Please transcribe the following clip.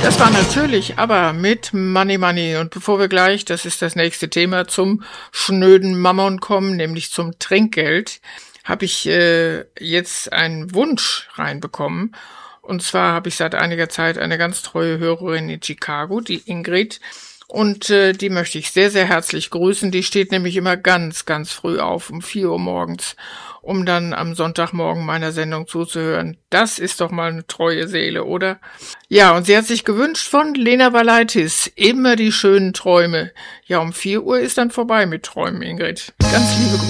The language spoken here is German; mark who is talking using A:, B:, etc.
A: Das war natürlich aber mit Money Money. Und bevor wir gleich, das ist das nächste Thema, zum schnöden Mammon kommen, nämlich zum Trinkgeld, habe ich jetzt einen Wunsch reinbekommen. Und zwar habe ich seit einiger Zeit eine ganz treue Hörerin in Chicago, die Ingrid. Und die möchte ich sehr, sehr herzlich grüßen. Die steht nämlich immer ganz, ganz früh auf, um 4 Uhr morgens, um dann am Sonntagmorgen meiner Sendung zuzuhören. Das ist doch mal eine treue Seele, oder? Ja, und sie hat sich gewünscht von Lena Valaitis, immer die schönen Träume. Ja, um 4 Uhr ist dann vorbei mit Träumen, Ingrid. Ganz liebe Grüße.